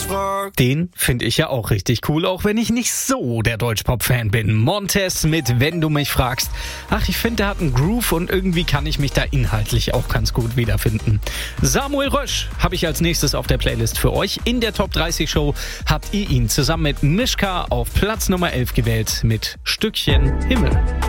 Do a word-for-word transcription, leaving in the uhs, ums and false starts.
fragt. Den finde ich ja auch richtig cool, auch wenn ich nicht so der Deutschpop-Fan bin. Montez mit Wenn du mich fragst. Ach, ich finde, der hat einen Groove und irgendwie kann ich mich da inhaltlich auch ganz gut wiederfinden. Samuel Rösch habe ich als nächstes auf der Playlist für euch. In der Top dreißig Show habt ihr ihn zusammen mit Mischka auf Platz Nummer elf gewählt mit Stückchen Himmel.